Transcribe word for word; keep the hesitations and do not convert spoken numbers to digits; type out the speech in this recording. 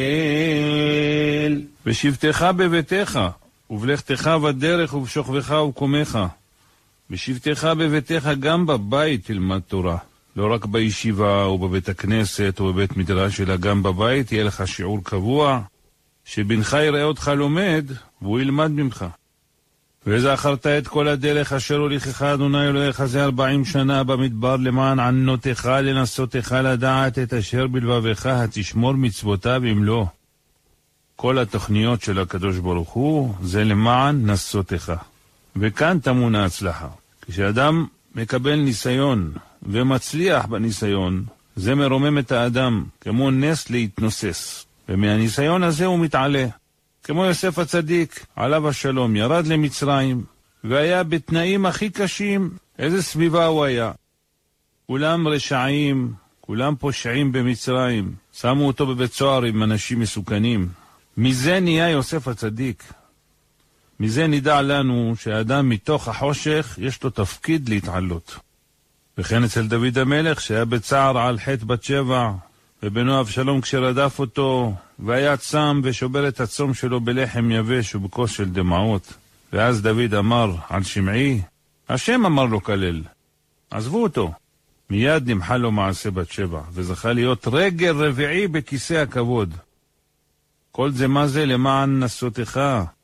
בשבתך בביתך, ובלכתך בדרך ובשוכבך ובקומך. בשבתך בביתך גם בבית תלמד תורה. לא רק בישיבה ובבית הכנסת ובבית מדרש, אלא גם בבית יהיה לך שיעור קבוע, שבנך יראה אותך לומד, והוא ילמד ממך. וזכרת את כל הדרך אשר הוליכך אדוני אלוהיך זה ארבעים שנה במדבר למען ענותך לנסותך לדעת את אשר בלבבך התשמור מצוותיו אם לא. כל התוכניות של הקדוש ברוך הוא זה למען נסותך. וכאן טמון ההצלחה. כשאדם מקבל ניסיון ומצליח בניסיון, זה מרומם את האדם כמו נס להתנוסס. ומהניסיון הזה הוא מתעלה. כמו יוסף הצדיק, עליו השלום, ירד למצרים, והיה בתנאים הכי קשים. איזה סביבה הוא היה? כולם רשעים, כולם פושעים במצרים. שמו אותו בבית סוהר עם אנשים מסוכנים. מזה נהיה יוסף הצדיק. מזה נדע לנו שהאדם מתוך החושך יש לו תפקיד להתעלות. וכן אצל דוד המלך שהיה בצער על חטא בת שבע, ובנו אבשלום כשרדף אותו, והיה צם ושובר את הצום שלו בלחם יבש ובכוס של דמעות. ואז דוד אמר על שמעי, השם אמר לו כלל, עזבו אותו. מיד נמחה לו מעשה בת שבע, וזכה להיות רגל רביעי בכיסא הכבוד. כל זה מה זה? למען נסותך.